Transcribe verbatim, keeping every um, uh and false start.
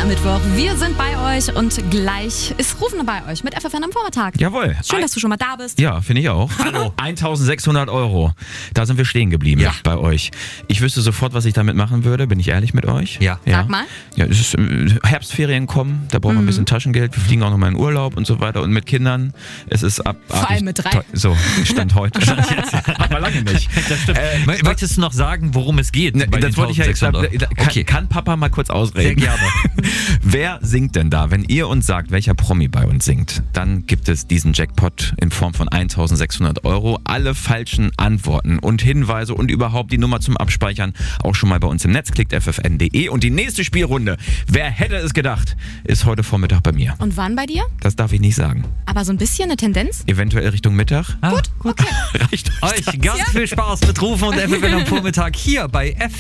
am Mittwoch. Wir sind bei euch und gleich ist Rufen bei euch mit F F N am Vormittag. Jawohl. Schön, dass du schon mal da bist. Ja, finde ich auch. Hallo. eintausendsechshundert Euro. Da sind wir stehen geblieben Ja. bei euch. Ich wüsste sofort, was ich damit machen würde. Bin ich ehrlich mit euch? Ja. ja. Sag mal. Ja, es ist, äh, Herbstferien kommen, da brauchen wir ein bisschen Taschengeld. Wir fliegen auch noch mal in Urlaub und so weiter. Und mit Kindern, es ist ab... Vor allem mit drei. Teu- So, Stand heute. Stand jetzt. Aber lange nicht. Das stimmt. Äh, Möchtest du noch sagen, worum es geht? Ne, bei das den wollte ich ja jetzt sagen. eintausendsechshundert? Kann, Okay. kann Papa mal kurz ausreden? Sehr gerne. Wer singt denn da? Wenn ihr uns sagt, welcher Promi bei uns singt, dann gibt es diesen Jackpot in Form von eintausendsechshundert Euro. Alle falschen Antworten und Hinweise und überhaupt die Nummer zum Abspeichern auch schon mal bei uns im Netz. Klickt f f n punkt d e. Und die nächste Spielrunde, wer hätte es gedacht, ist heute Vormittag bei mir. Und wann bei dir? Das darf ich nicht sagen. Aber so ein bisschen eine Tendenz? Eventuell Richtung Mittag. Ah, gut. Okay. Reicht euch Euch ganz viel Spaß mit Rufen und F F N am Vormittag hier bei F